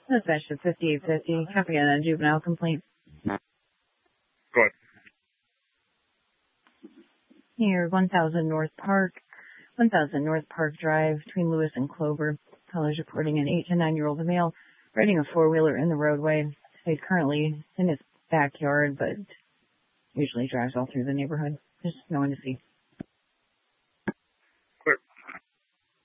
Dispatch to 5850. Copy on a juvenile complaint. Go ahead. Here, 1000 North Park Drive, between Lewis and Clover. Caller's reporting an 8 to 9-year-old male riding a four-wheeler in the roadway. He's currently in his backyard, but usually drives all through the neighborhood. There's no one to see.